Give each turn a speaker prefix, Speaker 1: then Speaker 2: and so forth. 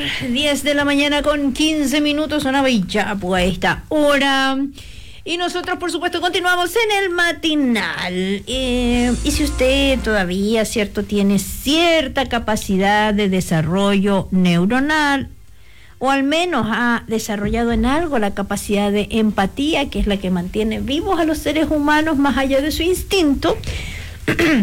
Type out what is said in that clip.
Speaker 1: 10 de la mañana con 15 minutos, sonaba Ichapu a esta hora. Y nosotros, por supuesto, continuamos en el matinal. Y si usted todavía, ¿cierto?, tiene cierta capacidad de desarrollo neuronal, o al menos ha desarrollado en algo la capacidad de empatía, que es la que mantiene vivos a los seres humanos más allá de su instinto,